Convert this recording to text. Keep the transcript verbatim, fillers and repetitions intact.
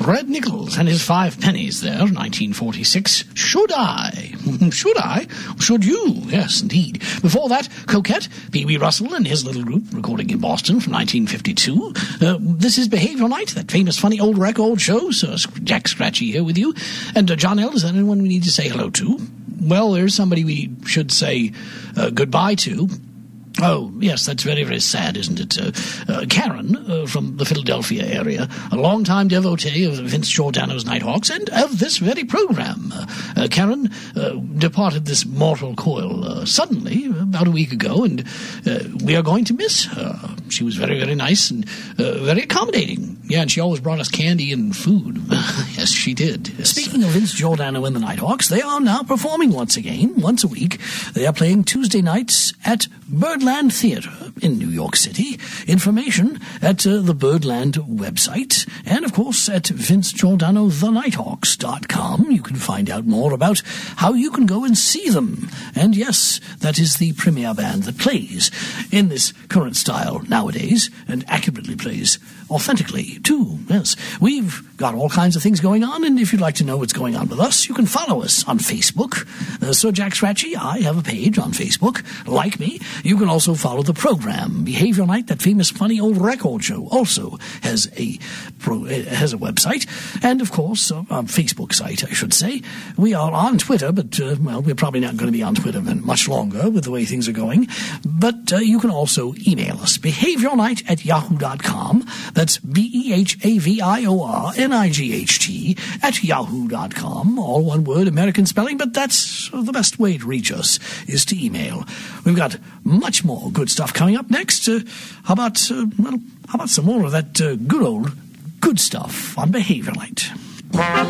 Red Nichols and his five pennies there, nineteen forty-six. Should I? Should I? Should you? Yes, indeed. Before that, Coquette, Pee Wee Russell and his little group, recording in Boston from nineteen fifty-two. Uh, this is Behavior Night, that famous funny old record show. So Jack Scratchy here with you. And uh, John L., is there anyone we need to say hello to? Well, there's somebody we should say uh, goodbye to. Oh, yes, that's very, very sad, isn't it? Uh, uh, Karen, uh, from the Philadelphia area, a long-time devotee of Vince Giordano's Nighthawks and of this very program. Uh, uh, Karen uh, departed this mortal coil uh, suddenly, about a week ago, and uh, we are going to miss her. She was very, very nice and uh, very accommodating. Yeah, and she always brought us candy and food. Yes, she did. Yes. Speaking of Vince Giordano and the Nighthawks, they are now performing once again, once a week. They are playing Tuesday nights at Birdland Theatre in New York City. Information at uh, the Birdland website, and of course at vince giordano the nighthawks dot com. You can find out more about how you can go and see them. And yes, that is the premier band that plays in this current style nowadays, and accurately plays authentically too. Yes, we've got all kinds of things going on, and if you'd like to know what's going on with us, you can follow us on Facebook. Uh, Sir Jack Scratchy, I have a page on Facebook. Like me. You can also follow the program. Behavior Night, that famous funny old record show, also has a pro, has a website, and of course a, a Facebook site, I should say. We are on Twitter, but uh, well, we're probably not going to be on Twitter much longer with the way things are going. But uh, you can also email us, behaviornight at yahoo dot com. That's B E H A V I O R N I G H T at yahoo dot com. All one word, American spelling, but that's the best way to reach us, is to email. We've got much more good stuff coming up next. Uh, how about uh, well, how about some more of that uh, good old good stuff on Behavior Night?